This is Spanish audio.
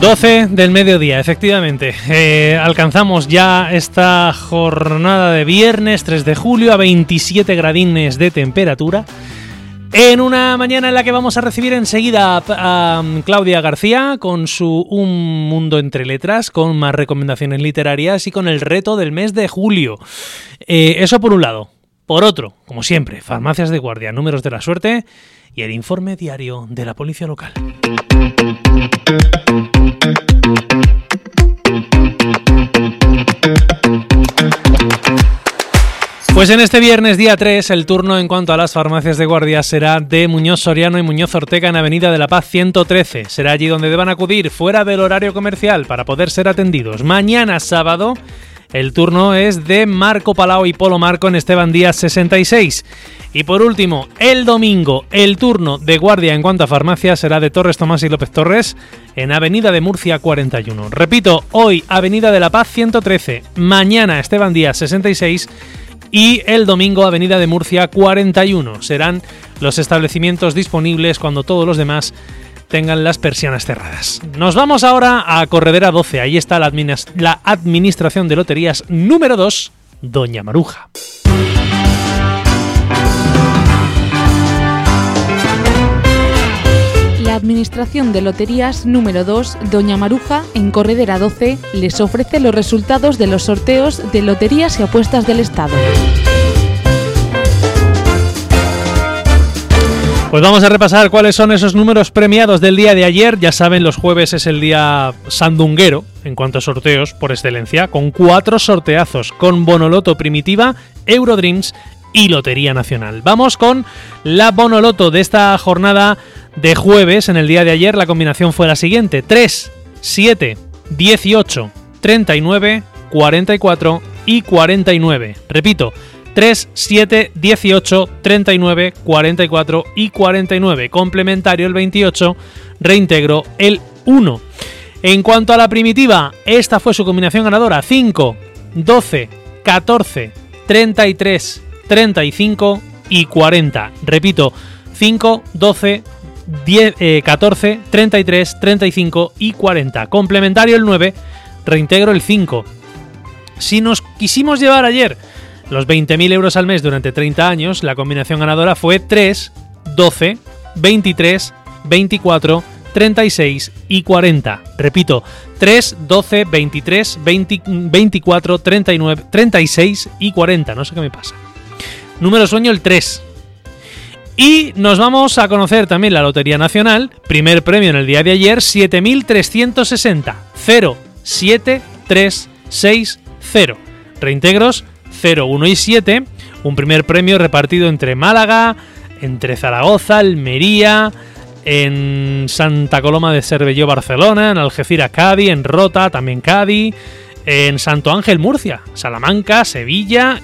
12 del mediodía, efectivamente. Alcanzamos ya esta jornada de viernes 3 de julio a 27 gradines de temperatura. En una mañana en la que vamos a recibir enseguida a Claudia García con su Un Mundo entre Letras, con más recomendaciones literarias y con el reto del mes de julio. Eso por un lado. Por otro, como siempre, farmacias de guardia, números de la suerte y el informe diario de la policía local. Pues en este viernes día 3 el turno en cuanto a las farmacias de guardia será de Muñoz Soriano y Muñoz Ortega en Avenida de la Paz 113. Será allí donde deban acudir fuera del horario comercial para poder ser atendidos. Mañana sábado el turno es de Marco Palau y Polo Marco en Esteban Díaz 66. Y por último, el domingo, el turno de guardia en cuanto a farmacia será de Torres Tomás y López Torres en Avenida de Murcia 41. Repito, hoy Avenida de la Paz 113, mañana Esteban Díaz 66 y el domingo Avenida de Murcia 41. Serán los establecimientos disponibles cuando todos los demás tengan las persianas cerradas. Nos vamos ahora a Corredera 12. Ahí está la Administración de Loterías número 2, Doña Maruja. La Administración de Loterías número 2, Doña Maruja, en Corredera 12, les ofrece los resultados de los sorteos de Loterías y Apuestas del Estado. Pues vamos a repasar cuáles son esos números premiados del día de ayer. Ya saben, los jueves es el día sandunguero en cuanto a sorteos por excelencia, con 4 sorteazos, con Bonoloto Primitiva, Eurodreams y Lotería Nacional. Vamos con la Bonoloto de esta jornada de jueves. En el día de ayer la combinación fue la siguiente: 3, 7, 18, 39, 44 y 49. Repito, 3, 7, 18, 39, 44 y 49. Complementario el 28, reintegro el 1. En cuanto a la primitiva, esta fue su combinación ganadora: 5, 12, 14, 33, 35 y 40. Repito, 5, 12, 14, 33, 35 y 40. Complementario el 9, reintegro el 5. Si nos quisimos llevar ayer los 20.000 euros al mes durante 30 años, la combinación ganadora fue 3, 12, 23, 24, 36 y 40. Repito, 3, 12, 23, 24, 39, 36 y 40. No sé qué me pasa. Número sueño el 3. Y nos vamos a conocer también la Lotería Nacional. Primer premio en el día de ayer, 7.360. 0, 7, 3, 6, 0. Reintegros 0, 1 y 7. Un primer premio repartido entre Málaga, entre Zaragoza, Almería, en Santa Coloma de Cervelló, Barcelona, en Algeciras, Cádiz, en Rota, también Cádiz, en Santo Ángel, Murcia, Salamanca, Sevilla